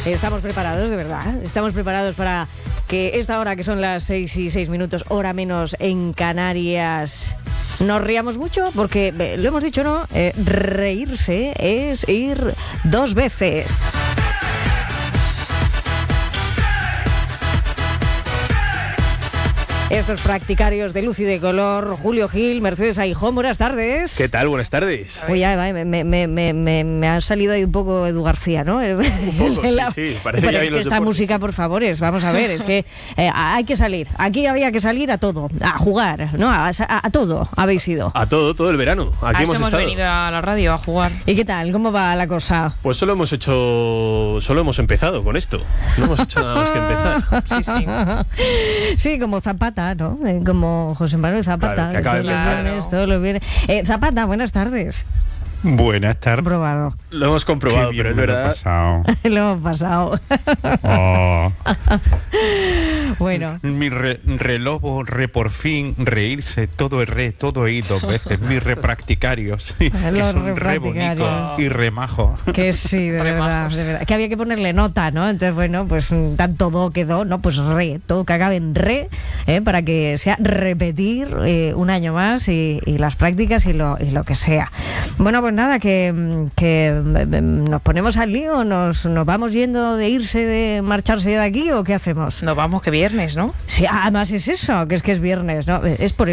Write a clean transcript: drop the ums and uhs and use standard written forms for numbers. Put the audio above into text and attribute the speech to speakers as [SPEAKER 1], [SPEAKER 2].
[SPEAKER 1] Estamos preparados, de verdad. Estamos preparados para que esta hora, que son las 6:06, hora menos en Canarias, nos riamos mucho, porque lo hemos dicho, ¿no? Reírse es ir dos veces. Estos practicarios de luz y de color, Julio Gil, Mercedes Aijón, buenas tardes.
[SPEAKER 2] ¿Qué tal? Buenas tardes.
[SPEAKER 1] Uy, ya, me ha salido ahí un poco Edu García, ¿no?
[SPEAKER 2] Un poco, sí, parece
[SPEAKER 1] pero
[SPEAKER 2] que
[SPEAKER 1] es que esta música, por favor, vamos a ver, es que hay que salir, aquí había que salir a todo, a jugar, ¿no? A todo habéis ido.
[SPEAKER 2] A todo el verano, aquí hemos
[SPEAKER 3] venido a la radio a jugar.
[SPEAKER 1] ¿Y qué tal? ¿Cómo va la cosa?
[SPEAKER 2] Pues solo hemos empezado con esto, no hemos hecho nada más que empezar.
[SPEAKER 3] Sí.
[SPEAKER 1] Sí, como Zapata, ¿no? Como José Manuel Zapata,
[SPEAKER 2] claro, que acaba de
[SPEAKER 1] empezar, todos los viernes. Zapata, buenas tardes.
[SPEAKER 4] Buenas tardes.
[SPEAKER 1] Comprobado.
[SPEAKER 2] Lo hemos comprobado, pero es verdad.
[SPEAKER 1] Lo hemos pasado.
[SPEAKER 4] Oh.
[SPEAKER 1] Bueno.
[SPEAKER 4] Mi relobo, por fin, reírse, todo he ido dos veces. Mis repracticarios, que son re bonitos y remajos.
[SPEAKER 1] Que sí, de verdad. Que había que ponerle nota, ¿no? Entonces, bueno, pues tanto do quedó, ¿no? Pues re, todo que acabe en re, para que sea repetir un año más y las prácticas y lo que sea. Bueno, pues nada, que nos ponemos al lío, nos vamos yendo de marcharse de aquí, ¿o qué hacemos?
[SPEAKER 3] Nos vamos, que viernes, ¿no?
[SPEAKER 1] Sí, además es eso, que es viernes, ¿no? Es por